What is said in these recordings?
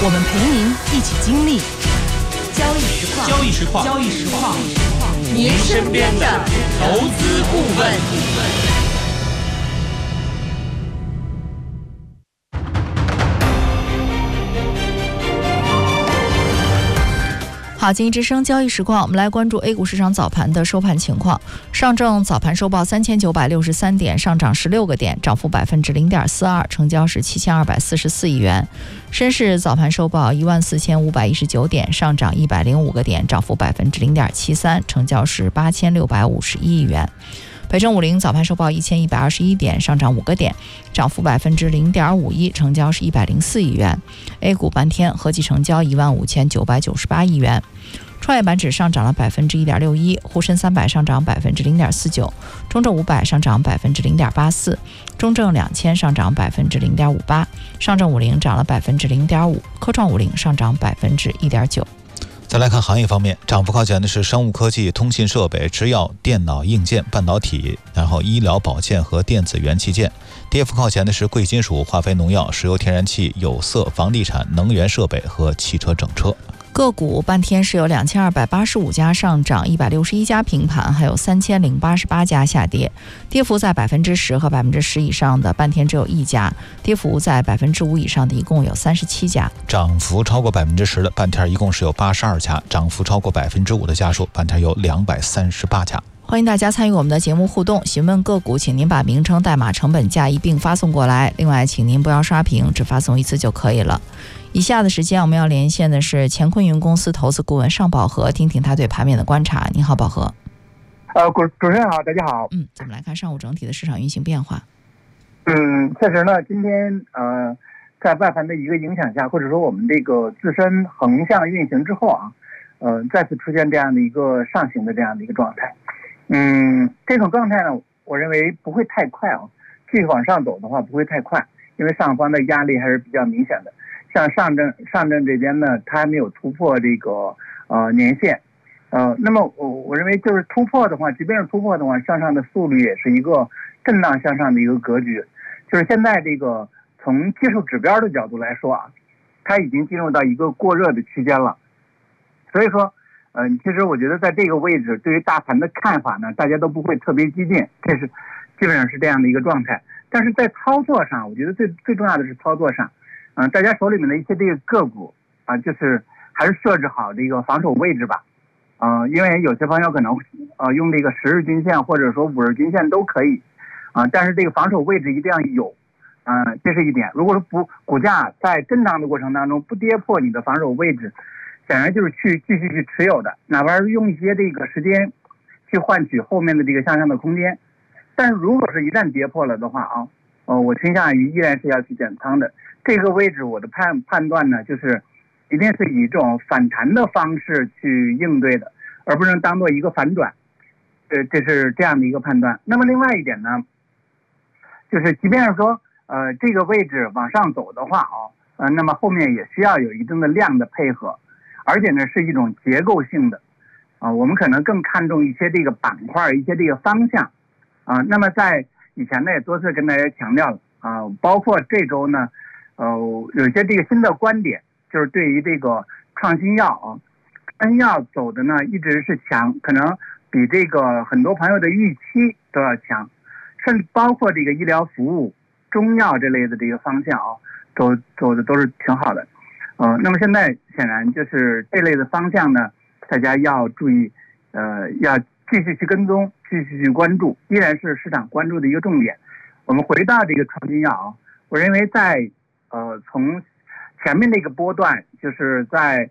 我们陪您一起经历交易实况， 您身边的投资顾问。好，经济之声交易实况，我们来关注 A 股市场早盘的收盘情况。上证早盘收报3963点，上涨16个点，涨幅0.42%，成交是7244亿元。深市早盘收报14519点，上涨105个点，涨幅0.73%，成交是8651亿元。北证50早盘收报1121点，上涨5个点，涨幅0.51%，成交是104亿元。A 股半天合计成交15998亿元。创业板指上涨了1.61%，沪深300上涨0.49%，中证500上涨0.84%，中证2000上涨0.58%，上证50涨了0.5%，科创50上涨1.9%。 再来看行业方面，涨幅靠前的是生物科技、通信设备、制药、电脑硬件、半导体，然后医疗保健和电子元器件。跌幅靠前的是贵金属、化肥、农药、石油天然气、有色、房地产、能源设备和汽车整车。 个股半天是有2285家上涨，161家平盘，还有3088家下跌，跌幅在10%和10%以上的半天只有1家，跌幅在5%以上的一共有37家， 涨幅超过10%的半天一共是有82家，涨幅超过5%的家数半天有238家。 欢迎大家参与我们的节目互动，询问个股，请您把名称、代码、成本价一并发送过来。另外，请您不要刷屏，只发送一次就可以了。以下的时间，我们要连线的是乾坤云公司投资顾问尚宝和，听听他对盘面的观察。你好，宝和。 主持人好，大家好。 咱们来看上午整体的市场运行变化。 确实呢，今天在外盘的一个影响下，或者说我们这个自身横向运行之后啊，再次出现这样的一个上行的这样的一个状态。这种状态呢，我认为不会太快啊，继续往上走的话不会太快，因为上方的压力还是比较明显的。像上证这边呢，它还没有突破这个年线，那么我认为就是突破的话，即便是突破的话，向上的速率也是一个震荡向上的一个格局。就是现在这个从技术指标的角度来说啊，它已经进入到一个过热的区间了。所以说，其实我觉得在这个位置，对于大盘的看法呢，大家都不会特别激进，这是基本上是这样的一个状态。但是在操作上，我觉得最重要的是操作上。大家手里面的一些这个个股啊，就是还是设置好这个防守位置吧。因为有些朋友可能用这个10日均线或者说5日均线都可以但是这个防守位置一定要有。这是一点。如果说股价在震荡的过程当中不跌破你的防守位置，显然就是继续去持有的，哪怕是用一些这个时间去换取后面的这个向上的空间。但是如果是一旦跌破了的话我倾向于依然是要去减仓的。这个位置我的判断呢，就是一定是以这种反弹的方式去应对的，而不能当做一个反转。这是这样的一个判断。那么另外一点呢，就是即便是说这个位置往上走的话那么后面也需要有一定的量的配合，而且呢是一种结构性的我们可能更看重一些这个板块，一些这个方向那么在以前呢也多次跟大家强调了包括这周呢有些这个新的观点，就是对于这个创新药创新药走的呢一直是强，可能比这个很多朋友的预期都要强，甚至包括这个医疗服务、中药这类的这个方向走的都是挺好的。那么现在显然就是这类的方向呢，大家要注意要继续去跟踪，继续去关注，依然是市场关注的一个重点。我们回到这个创新药我认为在从前面那个波段，就是在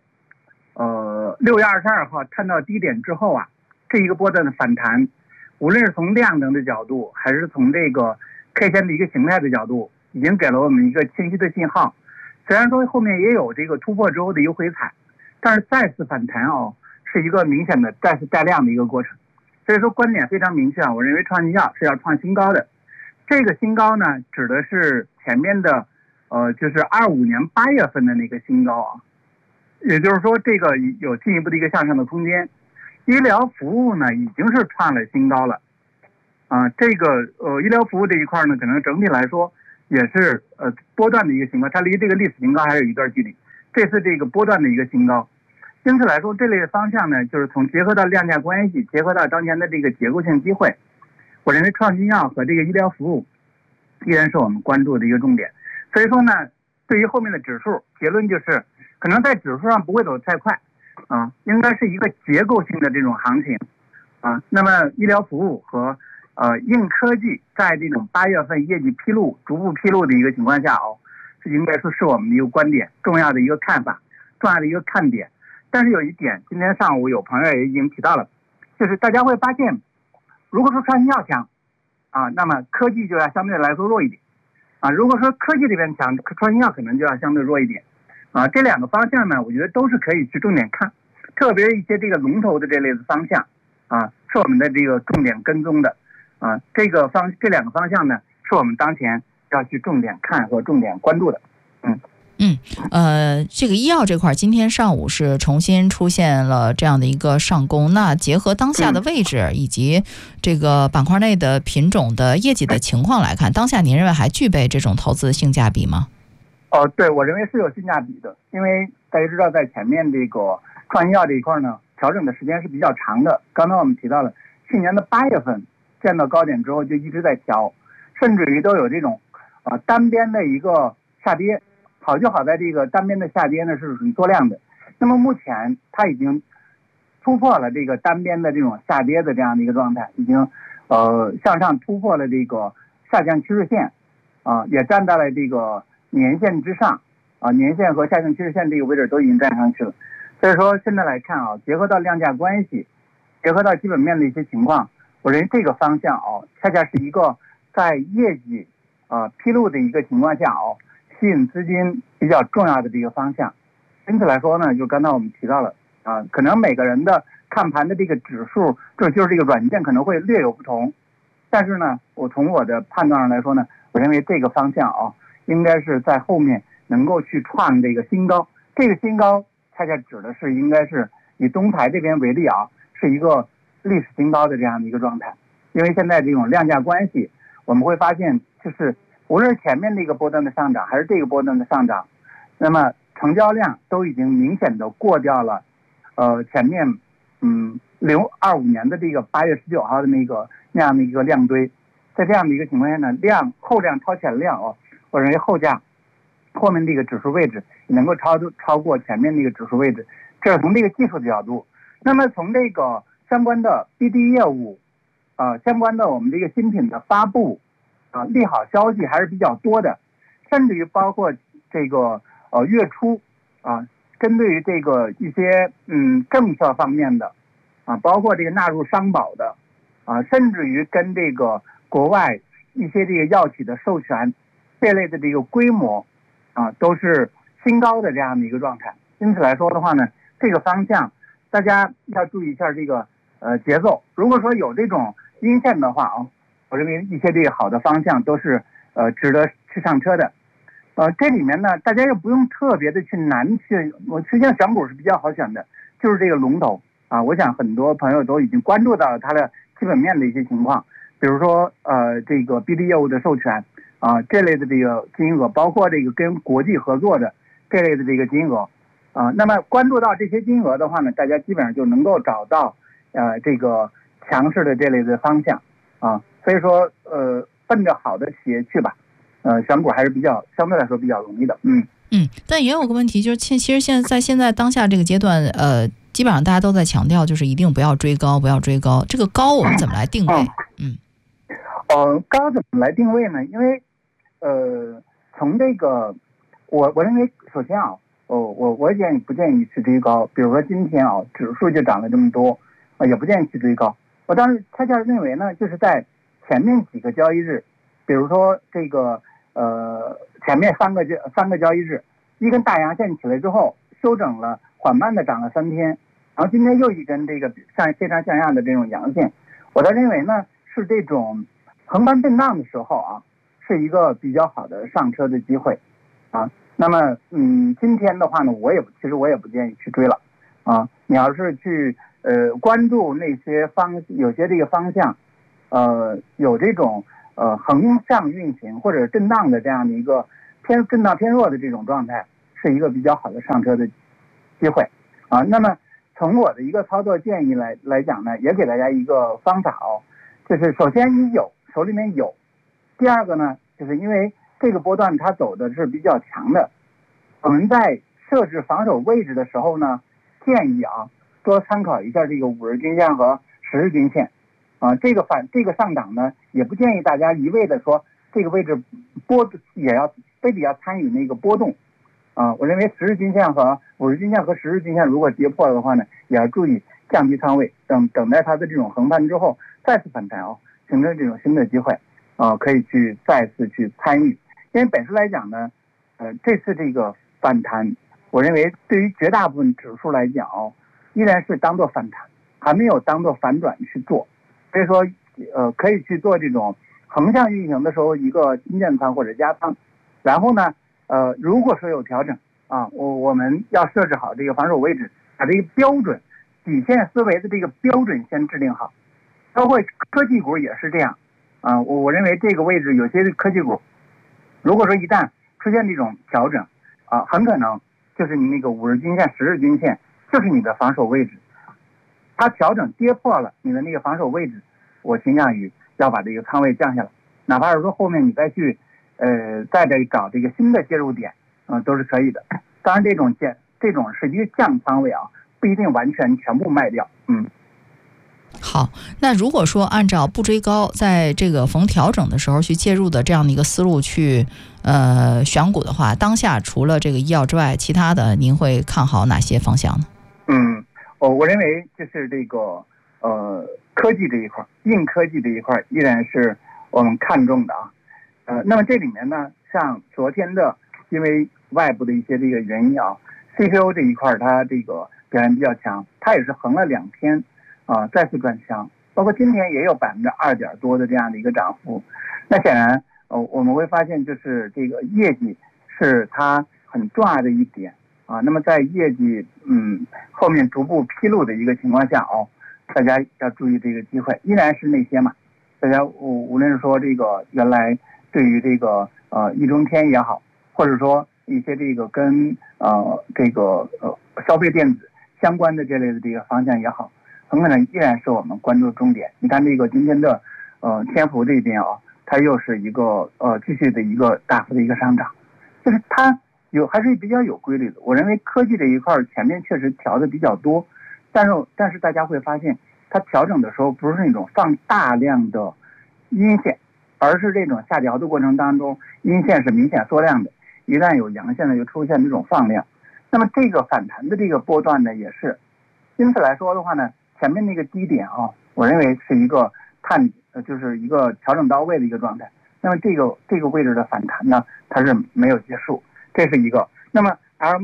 6月22号探到低点之后这一个波段的反弹，无论是从量能的角度，还是从这个 K 线的一个形态的角度，已经给了我们一个清晰的信号。虽然说后面也有这个突破之后的一个回踩，但是再次反弹是一个明显的再次带量的一个过程。所以说观点非常明确我认为创新药是要创新高的。这个新高呢，指的是前面的就是25年8月份的那个新高也就是说这个有进一步的一个向上的空间。医疗服务呢已经是创了新高了这个医疗服务这一块呢，可能整体来说也是波段的一个新高，它离这个历史新高还有一段距离。 这次这个波段的一个新高。因此来说，这类的方向呢，就是从结合到量价关系，结合到当前的这个结构性机会，我认为创新药和这个医疗服务依然是我们关注的一个重点。所以说呢，对于后面的指数，结论就是可能在指数上不会走太快啊，应该是一个结构性的这种行情啊。那么医疗服务和硬科技在这种8月份业绩披露逐步披露的一个情况下这应该说是我们的一个观点，重要的一个看法，重要的一个看点。但是有一点，今天上午有朋友也已经提到了，就是大家会发现，如果说创新药强啊，那么科技就要相对来说弱一点啊。如果说科技这边强，创新药可能就要相对弱一点啊。这两个方向呢，我觉得都是可以去重点看，特别一些这个龙头的这类的方向啊，是我们的这个重点跟踪的啊。这两个方向呢，是我们当前要去重点看和重点关注的。 这个医药这块今天上午是重新出现了这样的一个上攻，那结合当下的位置以及这个板块内的品种的业绩的情况来看，当下您认为还具备这种投资性价比吗？ 对，我认为是有性价比的，因为大家知道在前面这个创新药这一块呢，调整的时间是比较长的。刚才我们提到了去年的8月份见到高点之后就一直在调，甚至于都有这种单边的一个下跌。好就好在这个单边的下跌呢是属于多量的，那么目前它已经突破了这个单边的这种下跌的这样的一个状态，已经向上突破了这个下降趋势线也站在了这个年线之上年线和下降趋势线这个位置都已经站上去了。所以说现在来看结合到量价关系，结合到基本面的一些情况，我认为这个方向恰恰是一个在业绩披露的一个情况下吸引资金比较重要的这个方向。因此来说呢，就刚才我们提到了可能每个人的看盘的这个指数，就是这个软件可能会略有不同，但是呢，我从我的判断上来说呢，我认为这个方向应该是在后面能够去创这个新高。这个新高恰恰指的是应该是以东台这边为例是一个历史新高的这样的一个状态。因为现在这种量价关系，我们会发现就是无论是前面这个波段的上涨还是这个波段的上涨，那么成交量都已经明显的过掉了前面2025年的这个8月19号的那样的一个量堆。在这样的一个情况下呢，后量超前量我认为后面这个指数位置也能够超过前面那个指数位置，这是从这个技术的角度。那么从这个相关的 BD 业务相关的我们这个新品的发布利好消息还是比较多的，甚至于包括这个月初针对于这个一些政策方面的包括这个纳入商保的甚至于跟这个国外一些这个药企的授权这类的这个规模都是新高的这样的一个状态。因此来说的话呢，这个方向大家要注意一下这个节奏。如果说有这种阴线的话我认为一些这个好的方向都是值得去上车的。这里面呢，大家又不用特别的去难去，我实际上选股是比较好选的，就是这个龙头我想很多朋友都已经关注到了它的基本面的一些情况，比如说这个 BD 业务的授权这类的这个金额，包括这个跟国际合作的这类的这个金额那么关注到这些金额的话呢，大家基本上就能够找到这个强势的这类的方向所以说奔着好的企业去吧，选股还是相对来说比较容易的。 但也有个问题，就是其实现在当下这个阶段基本上大家都在强调，就是一定不要追高，不要追高。这个高我们怎么来定位？ 高怎么来定位呢？因为从这个我认为首先我不建议去追高。比如说今天指数就涨了这么多也不建议去追高。我当时恰恰认为呢，就是在前面几个交易日，比如说这个前面三个交易日，一根大阳线起来之后休整了，缓慢的涨了3天，然后今天又一根这个非常像样的这种阳线，我的认为呢是这种横盘震荡的时候是一个比较好的上车的机会那么今天的话呢，其实我也不建议去追了你要是去关注那些有些这个方向有这种横向运行或者震荡的这样的一个震荡偏弱的这种状态，实是一个比较好的上车的机会啊。那么从我的一个操作建议来讲呢，也给大家一个方法就是首先你手里面有，第二个呢，就是因为这个波段它走的是比较强的，我们在设置防守位置的时候呢，建议多参考一下这个5日均线和10日均线啊。这个上档呢，也不建议大家一味的说这个位置非得要参与那个波动啊。我认为10日均线和5日均线和10日均线如果跌破的话呢，也要注意降低仓位，等待它的这种横盘之后再次反弹形成这种新的机会可以去再次去参与。因为本身来讲呢，这次这个反弹，我认为对于绝大部分指数来讲依然是当做反弹，还没有当做反转去做。所以说可以去做这种横向运行的时候一个新建仓或者加仓，然后呢如果说有调整我们要设置好这个防守位置，把这个标准底线思维的这个标准先制定好。包括科技股也是这样我认为这个位置有些科技股如果说一旦出现这种调整很可能就是你那个5日均线10日均线就是你的防守位置，它调整跌破了你的那个防守位置，我倾向于要把这个仓位降下来，哪怕是说后面你再去再找这个新的介入点都是可以的。当然这种是一个降仓位不一定完全全部卖掉。 好，那如果说按照不追高，在这个逢调整的时候去介入的这样的一个思路去选股的话，当下除了这个医药之外，其他的您会看好哪些方向呢？ 我认为就是这个科技这一块，硬科技这一块依然是我们看重的那么这里面呢，像昨天的因为外部的一些这个原因CPU 这一块它这个表现比较强，它也是横了2天再次转强，包括今天也有2%点多的这样的一个涨幅。那显然我们会发现就是这个业绩是它很重要的一点那么在业绩后面逐步披露的一个情况下大家要注意这个机会，依然是那些嘛，大家无论是说这个原来对于这个易中天也好，或者说一些这个跟这个消费电子相关的这类的这个方向也好，很可能依然是我们关注的重点。你看这个今天的天幅这边它又是一个继续的一个大幅的一个上涨，就是它还是比较有规律的。我认为科技这一块前面确实调的比较多，但是大家会发现它调整的时候不是那种放大量的阴线，而是这种下调的过程当中阴线是明显缩量的，一旦有阳线呢就出现这种放量。那么这个反弹的这个波段呢也是，因此来说的话呢，前面那个低点我认为是一个就是一个调整到位的一个状态。那么这个位置的反弹呢，它是没有结束，这是一个。那么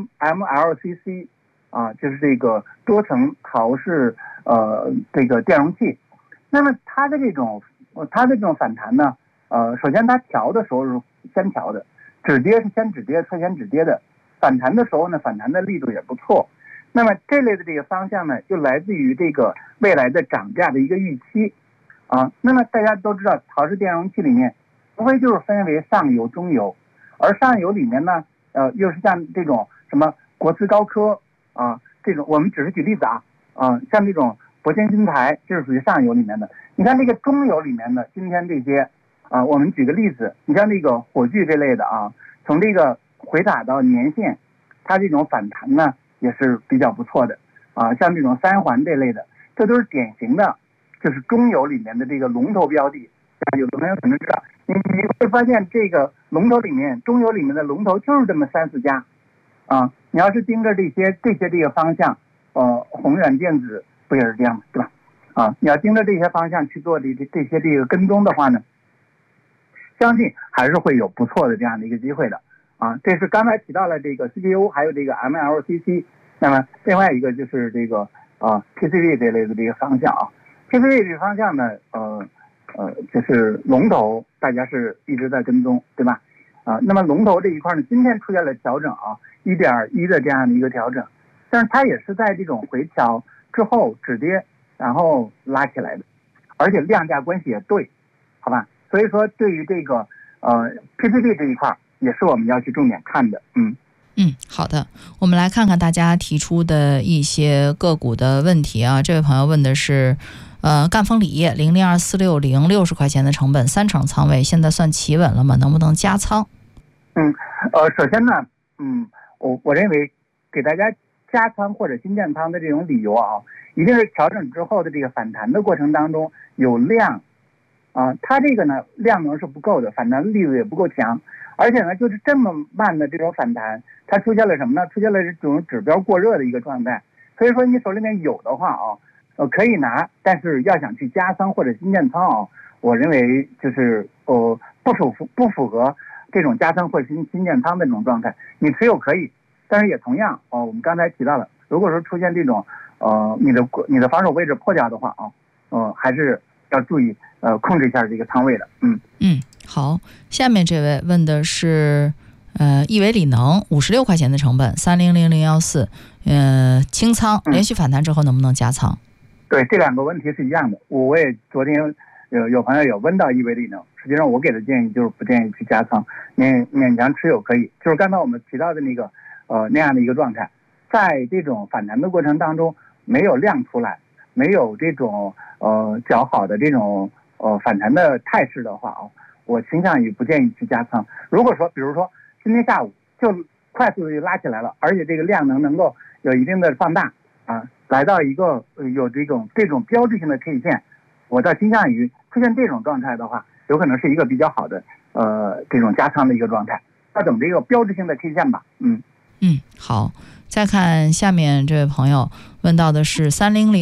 MLCC 就是这个多层陶式这个电容器，那么它的这种反弹呢，首先它调的时候是先调的，止跌是先止跌，侧先止跌的，反弹的时候呢，反弹的力度也不错。那么这类的这个方向呢，就来自于这个未来的涨价的一个预期那么大家都知道，陶式电容器里面无非就是分为上游、中游，而上游里面呢，又是像这种什么国资高科这种，我们只是举例子像这种博先新材，这是属于上游里面的。你看这个中游里面的，今天这些我们举个例子，你像这个火炬这类的从这个回打到年线，它这种反弹呢也是比较不错的像这种三环这类的，这都是典型的就是中游里面的这个龙头标的。有的朋友可能知道，你会发现这个龙头里面，中游里面的龙头就是这么3-4家你要是盯着这些这个方向，宏远电子不也是这样吗？对吧？你要盯着这些方向去做这些这个跟踪的话呢，相信还是会有不错的这样的一个机会的这是刚才提到了这个 CPU 还有这个 MLCC， 那么另外一个就是这个PCB 这类的这个方向PCB 这个方向呢就是龙头，大家是一直在跟踪，对吧？那么龙头这一块呢，今天出现了调整1.1的这样的一个调整，但是它也是在这种回调之后止跌，然后拉起来的，而且量价关系也对，好吧？所以说对于这个PCB 这一块也是我们要去重点看的。 好的，我们来看看大家提出的一些个股的问题啊。这位朋友问的是，赣锋锂业002460 60块钱的成本，3成仓位，现在算企稳了吗？能不能加仓？ 首先呢，我认为给大家加仓或者新建仓的这种理由啊，一定是调整之后的这个反弹的过程当中有量啊，它这个呢量能是不够的，反弹力度也不够强，而且呢就是这么慢的这种反弹，它出现了什么呢？出现了这种指标过热的一个状态。所以说你手里面有的话啊，可以拿，但是要想去加仓或者新建仓啊，我认为就是不符合这种加仓或者新建仓的这种状态。你持有可以，但是也同样我们刚才提到了，如果说出现这种你的防守位置破掉的话还是要注意控制一下这个仓位的。 好，下面这位问的是亿维锂能56块钱的成本300014，清仓，连续反弹之后能不能加仓？ 对，这两个问题是一样的。我也昨天有朋友有问到亿维锂能，实际上我给的建议就是不建议去加仓，勉强持有可以。就是刚才我们提到的那个那样的一个状态，在这种反弹的过程当中没有量出来，没有这种较好的这种反弹的态势的话我倾向于不建议去加仓。如果说比如说今天下午就快速的就拉起来了，而且这个量能够有一定的放大来到一个有这种标志性的 K 线，我倒倾向于出现这种状态的话，有可能是一个比较好的这种加仓的一个状态。要等这个标志性的 K 线吧。 好，再看下面这位朋友问到的是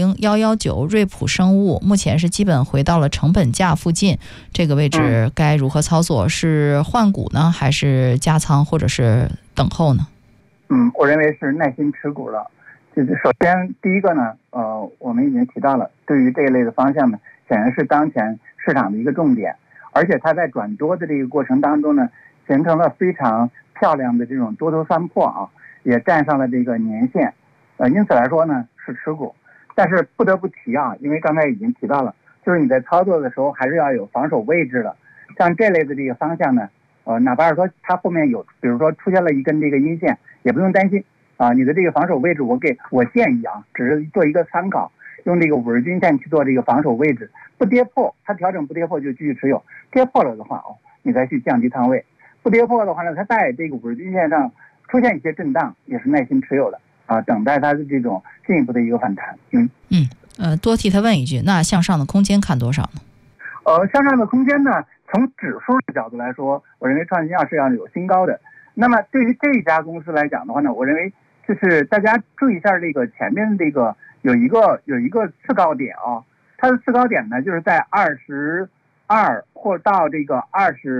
300119瑞普生物，目前是基本回到了成本价附近，这个位置该如何操作？是换股呢，还是加仓，或者是等候呢？ 我认为是耐心持股了。就是首先第一个呢，我们已经提到了，对于这一类的方向呢，显然是当前市场的一个重点，而且它在转多的这个过程当中呢，形成了非常漂亮的这种多头三破也站上了这个年线，因此来说呢是持股。但是不得不提因为刚才已经提到了，就是你在操作的时候还是要有防守位置的。像这类的这个方向呢，哪怕是说它后面有，比如说出现了一根这个阴线，也不用担心你的这个防守位置，我建议只是做一个参考，用这个50日均线去做这个防守位置，不跌破，它调整不跌破就继续持有，跌破了的话你再去降低仓位，不跌破的话呢，它在这个50日均线上出现一些震荡，也是耐心持有的等待它的这种进一步的一个反弹。 多替他问一句，那向上的空间看多少呢？ 向上的空间呢，从指数的角度来说，我认为创新药是要有新高的。那么对于这一家公司来讲的话呢，我认为就是大家注意一下这个前面这个有一个次高点它的次高点呢就是在22或到这个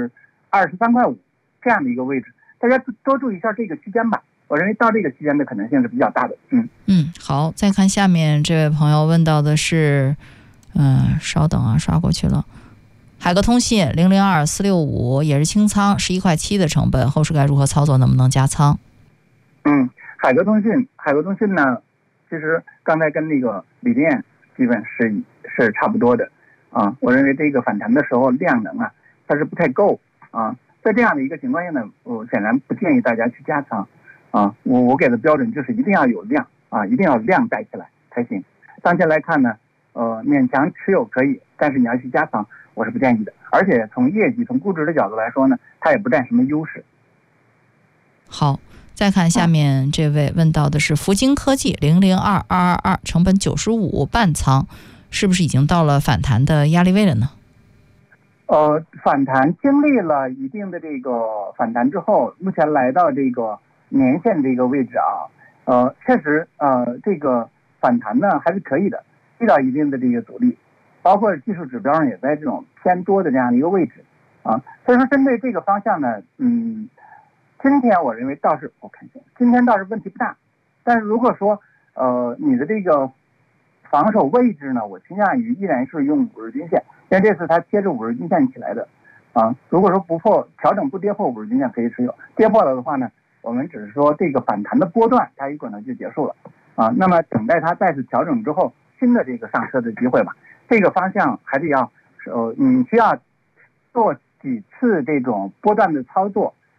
23.5块这样的一个位置，大家多注意一下这个区间吧。我认为到这个区间的可能性是比较大的。 好，再看下面这位朋友问到的是，稍等刷过去了。海格通信002465也是清仓11.7块的成本，后市该如何操作？能不能加仓？ 海格通信呢，其实刚才跟那个锂电基本是差不多的我认为这个反弹的时候量能它是不太够在这样的一个情况下呢，我显然不建议大家去加仓我给的标准就是一定要有量一定要量带起来才行。当前来看呢，勉强持有可以，但是你要去加仓，我是不建议的。而且从业绩、从估值的角度来说呢，它也不占什么优势。 好，再看下面这位问到的是福晶科技002222，成本95，半仓，是不是已经到了反弹的压力位了呢？ 反弹经历了一定的这个反弹之后，目前来到这个年线这个位置确实这个反弹呢还是可以的，遇到一定的这个阻力，包括技术指标上也在这种偏多的这样的一个位置所以说针对这个方向呢，今天我认为倒是我看一下，今天倒是问题不大。但是如果说你的这个防守位置呢，我倾向于依然是用50日均线，因为这次它贴着50日均线起来的如果说不破调整不跌破50日均线可以持有，跌破了的话呢，我们只是说这个反弹的波段它有可能就结束了那么等待它再次调整之后新的这个上车的机会吧。这个方向还是要你需要做几次这种波段的操作，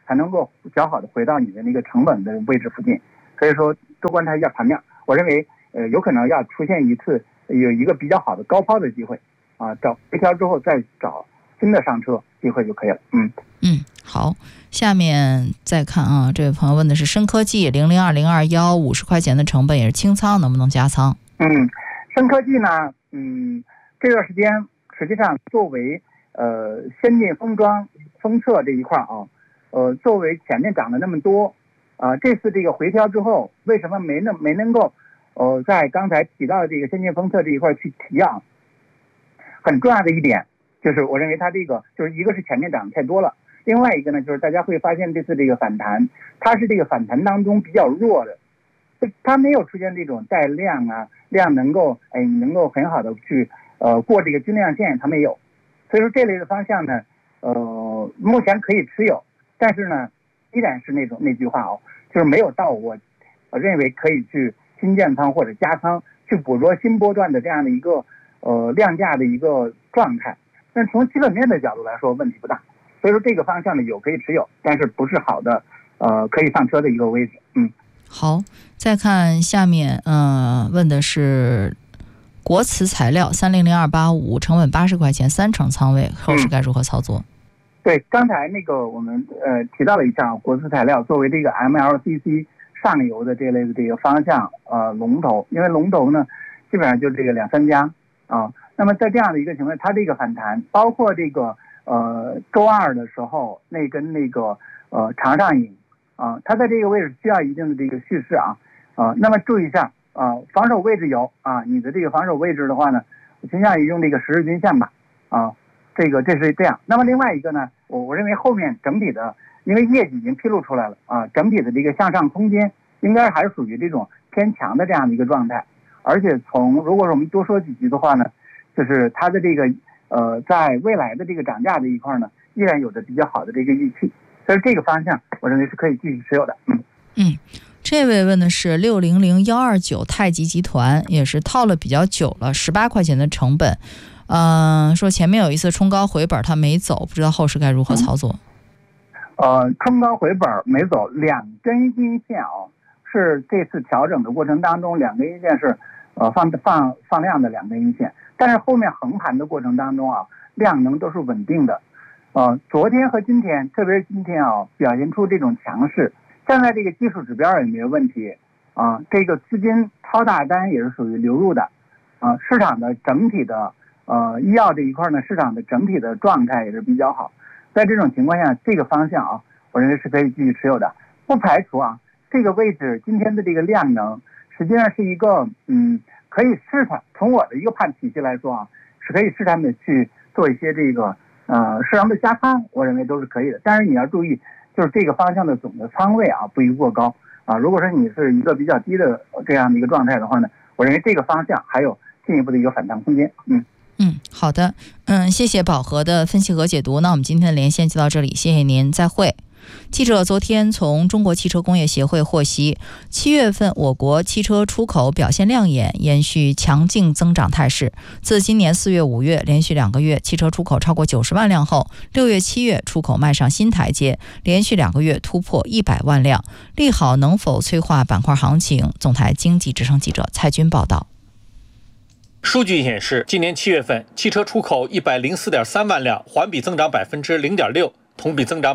才能够较好的回到你的那个成本的位置附近。所以说多观察一下盘面，我认为有可能要出现一次有一个比较好的高抛的机会啊，找回调之后再找新的上车机会就可以了。 好，下面再看啊，这位朋友问的是深科技00202150块钱的成本也是清仓，能不能加仓？ 深科技呢，这段时间实际上作为先进封装封测这一块啊，作为前面涨了那么多这次这个回调之后，为什么没能够在刚才提到的这个先进封测这一块去提啊？很重要的一点就是我认为它这个就是一个是前面涨太多了，另外一个呢就是大家会发现这次这个反弹，它是这个反弹当中比较弱的，它没有出现这种带量量能够很好的去过这个均量线，它没有。所以说这类的方向呢目前可以持有，但是呢依然是那句话就是没有到我认为可以去新建仓或者加仓去捕捉新波段的这样的一个量价的一个状态。但是从基本面的角度来说问题不大，所以说这个方向呢有可以持有，但是不是好的可以上车的一个位置。 好，再看下面问的是国瓷材料300285，成本80块钱，3成仓位，后市该如何操作？ 对，刚才那个我们提到了一下国瓷材料作为这个 MLCC 上游的这类的这个方向龙头，因为龙头呢基本上就这个2-3家那么在这样的一个情况，它这个反弹包括这个周二的时候那根那个长上影它在这个位置需要一定的这个蓄势那么注意一下防守位置有你的这个防守位置的话呢，我倾向于用这个10日均线吧这是这样。那么另外一个呢，我认为后面整体的，因为业绩已经披露出来了整体的这个向上空间应该还是属于这种偏强的这样的一个状态。而且如果说我们多说几句的话呢，就是它的这个在未来的这个涨价的一块呢，依然有着比较好的这个预期，所以这个方向我认为是可以继续持有的。 这位问的是600129太极集团，也是套了比较久了，18块钱的成本。说前面有一次冲高回本，他没走，不知道后市该如何操作。 冲高回本没走，2根阴线是这次调整的过程当中2根阴线是放量的2根阴线，但是后面横盘的过程当中量能都是稳定的。昨天和今天，特别是今天表现出这种强势。现在这个技术指标也没有问题这个资金超大单也是属于流入的市场的整体的医药这一块呢，市场的整体的状态也是比较好。在这种情况下，这个方向我认为是可以继续持有的，不排除这个位置今天的这个量能实际上是一个可以试探，从我的一个判体系来说是可以试探的去做一些这个市场的加仓，我认为都是可以的。但是你要注意，就是这个方向的总的仓位不宜过高如果说你是一个比较低的这样的一个状态的话呢，我认为这个方向还有进一步的一个反弹空间。 好的，谢谢宝和的分析和解读。那我们今天的连线就到这里，谢谢您，再会。记者昨天从中国汽车工业协会获悉，7月份我国汽车出口表现亮眼，延续强劲增长态势。自今年4月、5月连续2个月汽车出口超过90万辆后，6月、7月出口迈上新台阶，连续2个月突破100万辆，利好能否催化板块行情？总台经济之声记者蔡军报道。 数据显示，今年7月份汽车出口104.3万辆，环比增长0.6%，同比增长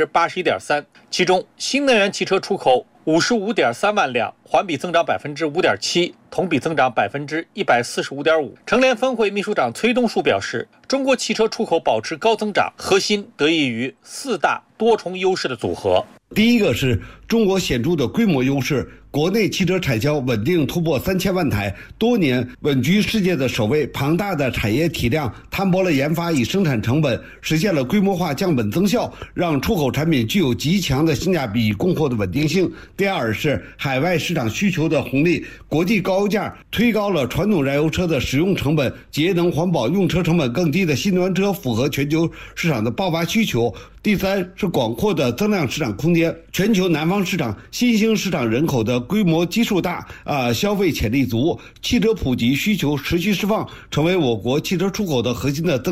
81.3%。其中，新能源汽车出口55.3万辆，环比增长5.7%，同比增长145.5%。成联分会秘书长崔东树表示，中国汽车出口保持高增长，核心得益于4大多重优势的组合。 第一个是中国显著的规模优势，国内汽车产销稳定突破3000万台，多年稳居世界的首位。庞大的产业体量摊薄了研发与生产成本，实现了规模化降本增效，让出口产品具有极强的性价比与供货的稳定性。第二是海外市场需求的红利，国际高油价推高了传统燃油车的使用成本，节能环保、用车成本更低的新能源车符合全球市场的爆发需求。第三是广阔的增量市场空间，全球南方市场新兴市场人口的规模基数大消费潜力足，汽车普及需求持续释放，成为我国汽车出口的核心的增长。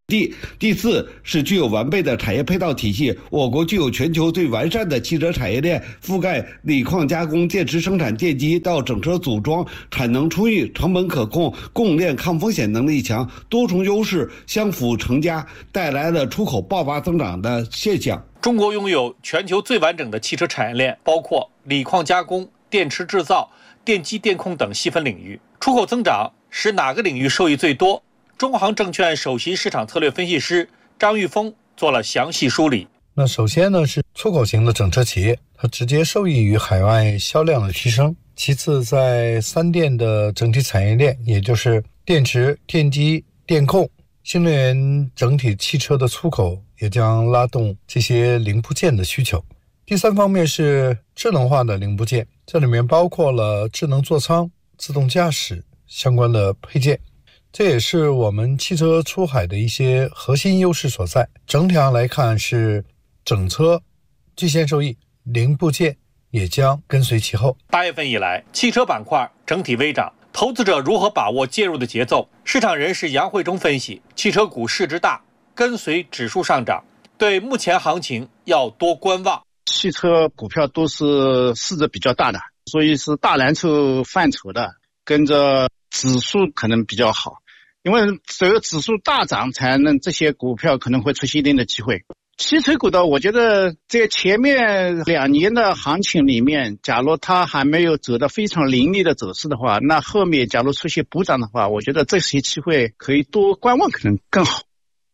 第四是具有完备的产业配套体系，我国具有全球最完善的汽车产业链，覆盖锂矿加工、电池生产、电机到整车组装，产能充裕，成本可控，供应链抗风险能力强，多重优势相辅成家，带来了出口爆发增长的现象。 中国拥有全球最完整的汽车产业链，包括锂矿加工、电池制造、电机电控等细分领域。出口增长使哪个领域受益最多？中航证券首席市场策略分析师张玉峰做了详细梳理。 那首先呢是出口型的整车企业，它直接受益于海外销量的提升。其次，在三电的整体产业链，也就是电池、电机、电控、新能源整体汽车的出口，也将拉动这些零部件的需求。第三方面是智能化的零部件，这里面包括了智能座舱、自动驾驶相关的配件。这也是我们汽车出海的一些核心优势所在。整体上来看，是整车最先受益，零部件也将跟随其后。 8月份以来，汽车板块整体微涨，投资者如何把握介入的节奏？市场人士杨慧中分析，汽车股市值大，跟随指数上涨，对目前行情要多观望。 汽车股票都是市值比较大的，所以是大蓝筹范畴的，跟着指数可能比较好。因为只有指数大涨，才能这些股票可能会出现一定的机会。汽车股的，我觉得在前面2年的行情里面，假如它还没有走得非常凌厉的走势的话，那后面假如出现补涨的话，我觉得这些机会可以多观望，可能更好。